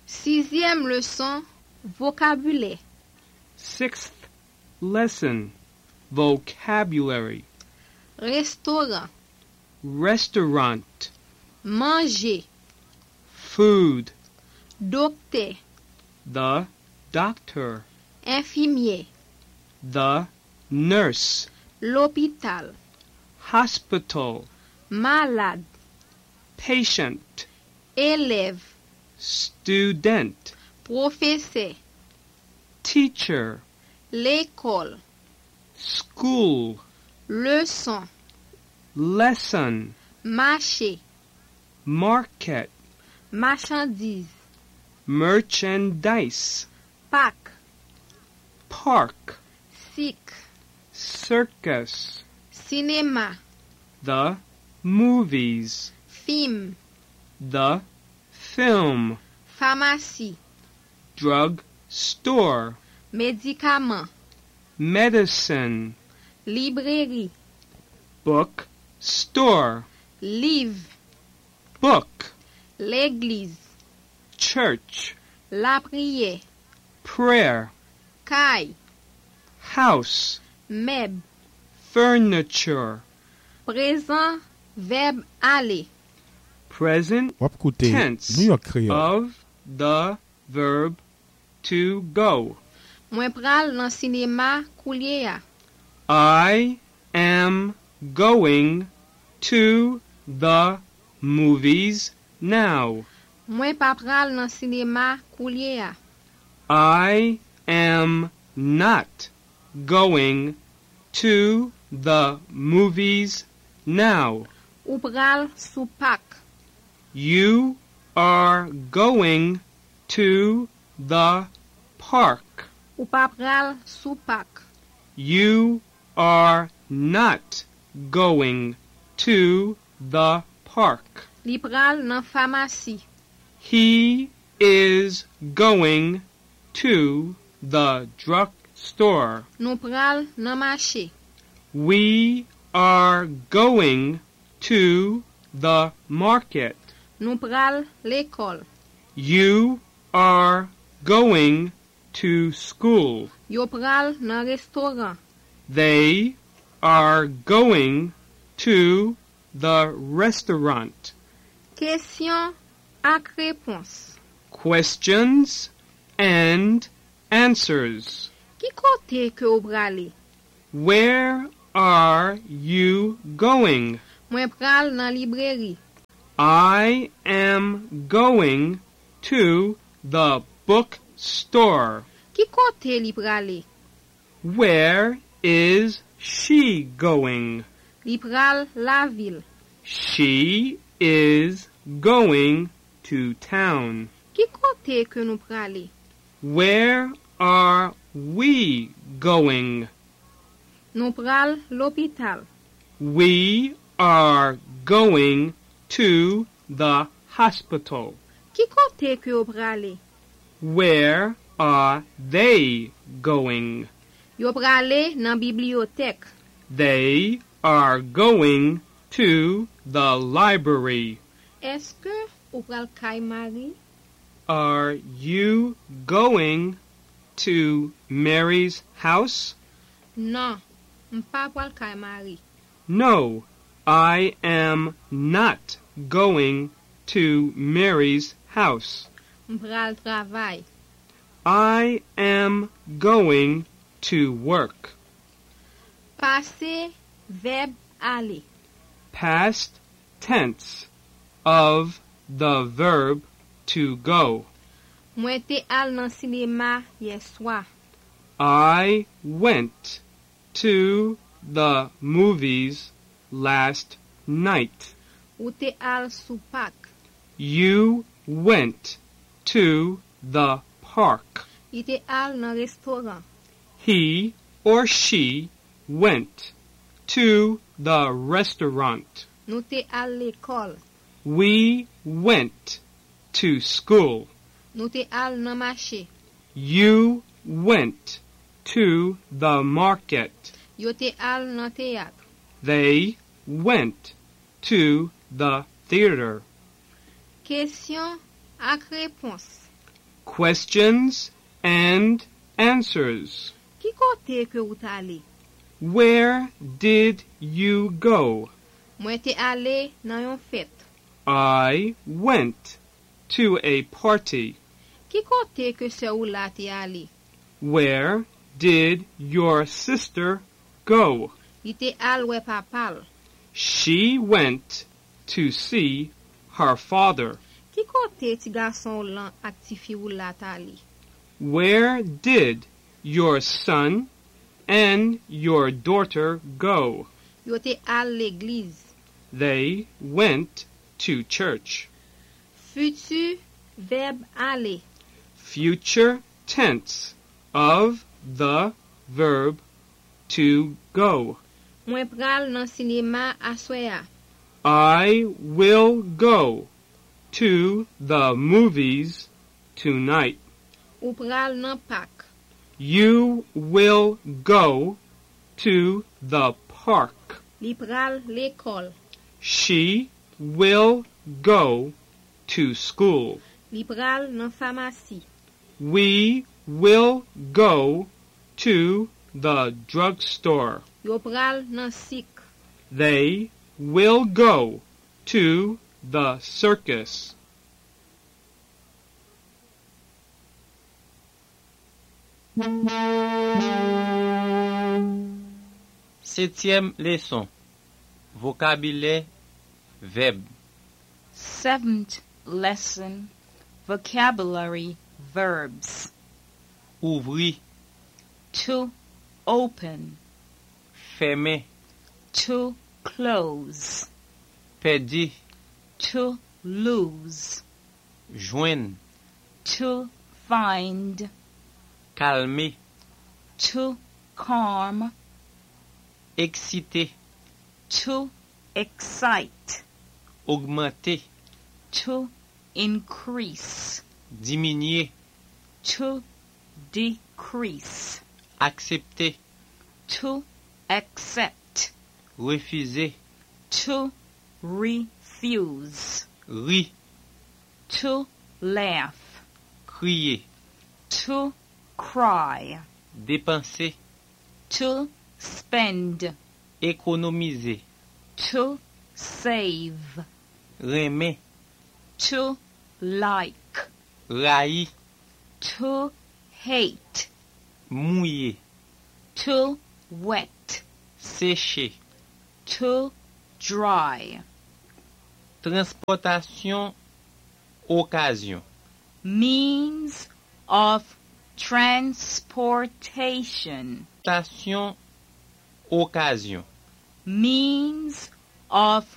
Sixième leçon, vocabulaire. Sixth lesson, vocabulary. Restaurant, Restaurant, manger, food, docteur, the doctor, infirmier, the nurse, l'hôpital, hospital, malade, patient, élève, student, professeur, teacher, l'école, school, leçon, lesson, marché, market, marchandise, merchandise, Pâques, park, cirque, circus, cinéma, the movies, film, the film, pharmacie, drug store, médicament, medicine, librairie, book store, livre, book, l'église, church, la prière, prayer, caille, house, meuble, furniture, présent, verbe aller, present Wap koute tense New York Creole. of the verb to go. Mwen pral nan cinéma koulye ya. I am going to the movies now. Mwen pa pral nan cinéma koulye ya. I am not going to the movies now. Ou pral sou pak. You are going to the park. Ou pa pral sou pak. You are not going to the park. Li pral nan pharmacie. He is going to the drugstore. Nou pral nan marché. We are going to the market. Nou pral l'école. You are going to school. Yo pral nan restaurant. They are going to the restaurant. Question ak réponse. Questions and answers. Ki kote ke ou prale? Where are you going? Mwen pral nan librairie. I am going to the bookstore. Ki kote li prale? Where is she going? Li pral la ville. She is going to town. Ki kote ke nou prale? Where are we going? Nou pral l'hôpital. We are going to the hospital. Ki kote ke ou prale? Where are they going? Yo prale nan bibliothèque. They are going to the library. Eske ou pral kay Marie? Are you going to Mary's house? Non, m'pa pral kay Marie. No, I am not going to Mary's house. M'pral travay. I am going to work. Passé, verbe aller. Past tense of the verb to go. Mwen te al nan cinéma hier soir. I went to the movies last night. Ou te al sou pak. You went to the park. I te al nan restaurant. He or she went to the restaurant. Nou te al l'école. We went to school. Nou te al nan marché. You went to the market. Yo te al nan théâtre. They went to the theater. Question ak réponse. Questions and answers. Ki kote ke ou ta ale? Where did you go? Mwen te ale nan yon fèt. I went to a party. Ki kote ke se ou la te ale? Where did your sister go? Li te al we papal. She went to see her father. Ki kote ti gason lan ak ti fi ou la ta ale? Where did your son and your daughter go? Yo te al l'eglize. They went to church. Futur verbe ale. Future tense of the verb to go. Mwen pral nan sinema aswaya. I will go to the movies tonight. Ou pral nan pak. You will go to the park. Li pral l'ekol. She will go to school. Li pral nan famasi. We will go to the drugstore. Yo pral nan sik. They will go to the circus. Septième leçon. Vocabulaire, verbe. Seventh lesson, vocabulary, verbs. Ouvrir, To open, fermer, to close, perdre, to lose, joindre, to find, calmer, to calm, exciter, to excite, augmenter, to increase, diminuer, to decrease, accepter, to accept, refuser, to refuse, rire, to laugh, crier, to cry, dépenser, to spend, économiser, to save, aimer, to like, railler, to hate, mouiller, to wet, sécher. to dry. Transportation, occasion. Means of transportation. Transportation, occasion. Means of